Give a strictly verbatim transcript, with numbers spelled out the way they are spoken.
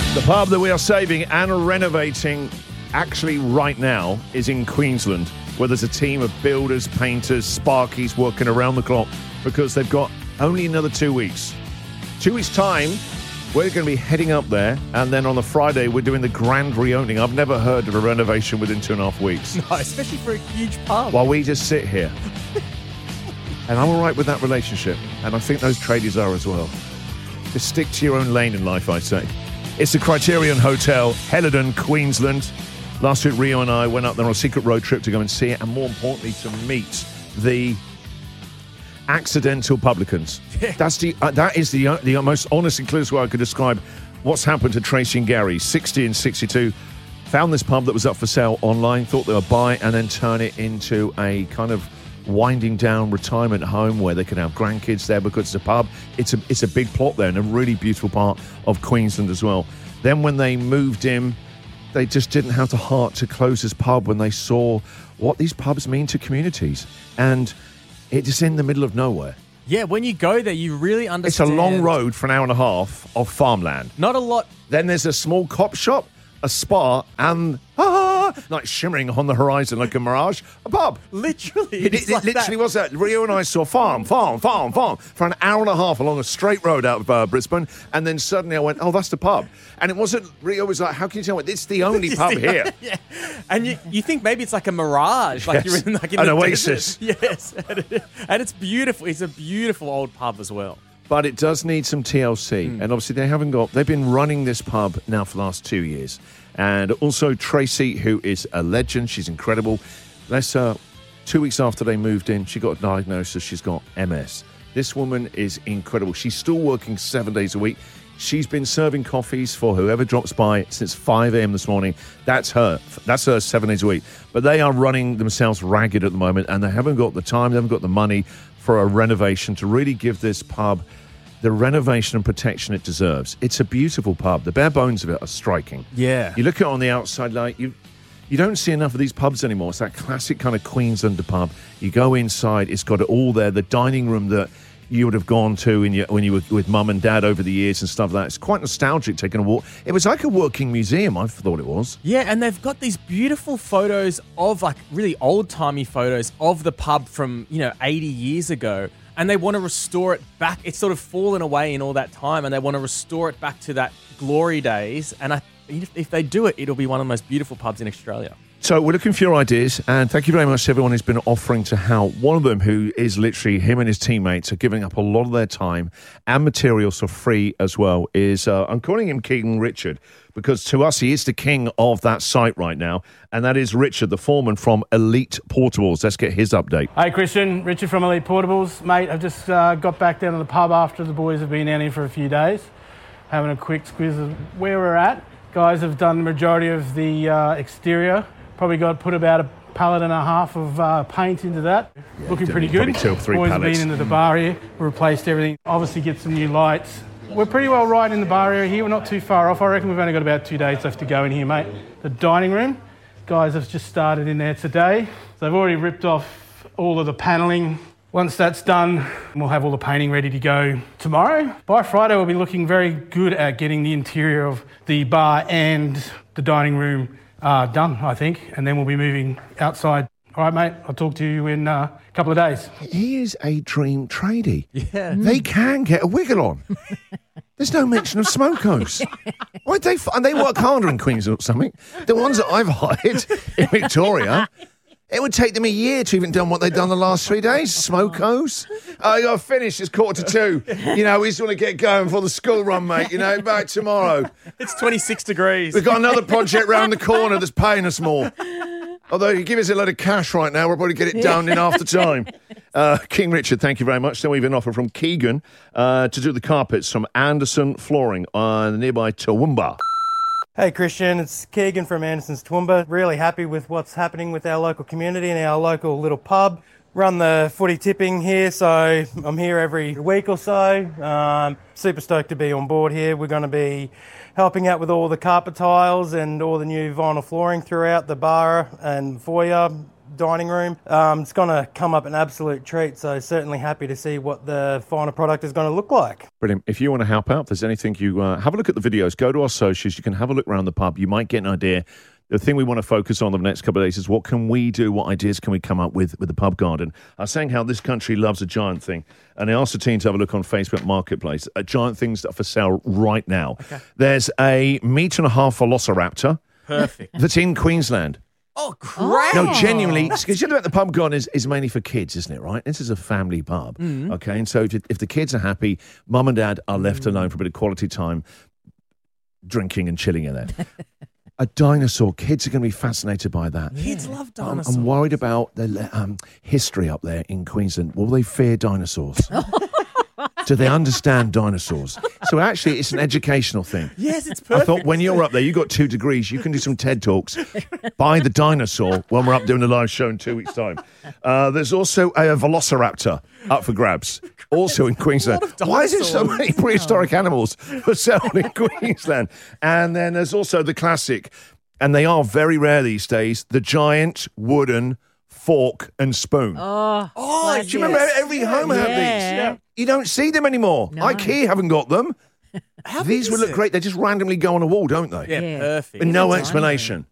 The pub that we are saving and renovating actually right now is in Queensland, where there's a team of builders, painters, sparkies working around the clock because they've got only another two weeks. Two weeks' time, we're going to be heading up there, and then on the Friday, we're doing the grand reopening. I've never heard of a renovation within two and a half weeks. No, especially for a huge pub. While we just sit here. And I'm all right with that relationship, and I think those tradies are as well. Just stick to your own lane in life, I say. It's the Criterion Hotel, Helidon, Queensland. Last week, Rio and I went up there on a secret road trip to go and see it, and more importantly, to meet the accidental publicans. Yeah. That's the uh, that is the uh, the most honest and clearest way I could describe what's happened to Tracy and Gary, sixty and sixty-two. Found this pub that was up for sale online, thought they would buy and then turn it into a kind of winding down retirement home where they can have grandkids there because it's a pub. It's a it's a big plot there and a really beautiful part of Queensland as well. Then when they moved in, they just didn't have the heart to close this pub when they saw what these pubs mean to communities. And it's just in the middle of nowhere. Yeah, when you go there, you really understand. It's a long road for an hour and a half of farmland. Not a lot. Then there's a small cop shop, a spa, and ah, like shimmering on the horizon like a mirage, a pub. Literally. It, it's it, like it literally that. was that. Rio and I saw farm, farm, farm, farm for an hour and a half along a straight road out of uh, Brisbane, and then suddenly I went, oh, that's the pub. And it wasn't, Rio was like, how can you tell me? It's the only It's pub the- here. Yeah. And you, you think maybe it's like a mirage, like Yes. you're in like in An the oasis. desert. Yes. And it's beautiful. It's a beautiful old pub as well. But it does need some T L C. Mm. And obviously they haven't got, they've been running this pub now for the last two years. And also Tracy, who is a legend. She's incredible. Let's, uh, two weeks after they moved in, she got a diagnosis. She's got M S. This woman is incredible. She's still working seven days a week. She's been serving coffees for whoever drops by since five a.m. this morning. That's her. That's her seven days a week. But they are running themselves ragged at the moment, and they haven't got the time, they haven't got the money for a renovation to really give this pub the renovation and protection it deserves. It's a beautiful pub. The bare bones of it are striking. Yeah. You look at it on the outside, like you you don't see enough of these pubs anymore. It's that classic kind of Queenslander pub. You go inside, it's got it all there. The dining room that you would have gone to in your, when you were with mum and dad over the years and stuff like that. It's quite nostalgic taking a walk. It was like a working museum, I thought it was. Yeah, and they've got these beautiful photos of like really old-timey photos of the pub from, you know, eighty years ago. And they want to restore it back. It's sort of fallen away in all that time, and they want to restore it back to that glory days. And I, if, if they do it, it'll be one of the most beautiful pubs in Australia. So we're looking for your ideas, and thank you very much to everyone who's been offering to help. One of them, who is literally him and his teammates, are giving up a lot of their time and materials for free as well, is, uh, I'm calling him King Richard, because to us, he is the king of that site right now, and that is Richard, the foreman from Elite Portables. Let's get his update. Hey Christian, Richard from Elite Portables. Mate, I've just uh, got back down to the pub after the boys have been down here for a few days, having a quick squiz of where we're at. Guys have done the majority of the uh, exterior. Probably got put about a pallet and a half of uh, paint into that. Yeah, looking pretty good. probably two or three Boys pallets. have been into the bar here. We replaced everything. Obviously get some new lights. We're pretty well right in the bar area here. We're not too far off. I reckon we've only got about two days left to go in here, mate. The dining room. Guys have just started in there today. So they've already ripped off all of the panelling. Once that's done, we'll have all the painting ready to go tomorrow. By Friday, we'll be looking very good at getting the interior of the bar and the dining room uh, done, I think. And then we'll be moving outside. All right, mate, I'll talk to you in uh, a couple of days. He is a dream tradie. Yeah. They can get a wiggle on. There's no mention of smokos. Why they f- and they work harder in Queensland or something. The ones that I've hired in Victoria, it would take them a year to even done what they've done the last three days. Smokos. Oh, you got to finish. It's quarter to two. You know, we just want to get going for the school run, mate. You know, back tomorrow. It's twenty-six degrees. We've got another project round the corner that's paying us more. Although you give us a lot of cash right now, we'll probably get it done in half the time. Uh, King Richard, thank you very much. Then we have an offer from Keegan uh, to do the carpets from Anderson Flooring on the nearby Toowoomba. Hey Christian, it's Keegan from Anderson's Toowoomba. Really happy with what's happening with our local community and our local little pub. Run the footy tipping here, so I'm here every week or so. Um, super stoked to be on board here. We're going to be helping out with all the carpet tiles and all the new vinyl flooring throughout the bar and foyer. dining room. Um, it's going to come up an absolute treat, so certainly happy to see what the final product is going to look like. Brilliant. If you want to help out, if there's anything you uh, have a look at the videos, go to our socials. You can have a look around the pub. You might get an idea. The thing we want to focus on the next couple of days is what can we do? What ideas can we come up with with the pub garden? I was saying how this country loves a giant thing, and I asked the team to have a look on Facebook Marketplace at giant things that are for sale right now. Okay. There's a metre and a half velociraptor. Perfect. That's in Queensland. Oh, great. No, genuinely, because you know what the pub garden is, is mainly for kids, isn't it, right? This is a family pub, Mm. okay? And so if, if the kids are happy, mum and dad are left alone for a bit of quality time, drinking and chilling in there. A dinosaur. Kids are going to be fascinated by that. Kids love Um, dinosaurs. I'm worried about the um, history up there in Queensland. Will they fear dinosaurs? Do they understand dinosaurs? So actually, it's an educational thing. Yes, it's I perfect. thought when you're up there, you got two degrees, you can do some TED Talks. Buy the dinosaur when we're up doing the live show in two weeks' time. Uh, there's also a velociraptor up for grabs, also in Queensland. Why is it so many prehistoric animals for sale in Queensland? And then there's also the classic, and they are very rare these days, the giant wooden fork and spoon. Oh, Oh, Do you remember every home had these? Yeah. You don't see them anymore. No. IKEA haven't got them. How big These is would look it? great. They just randomly go on a wall, don't they? Yeah, Yeah. perfect. With no Even explanation.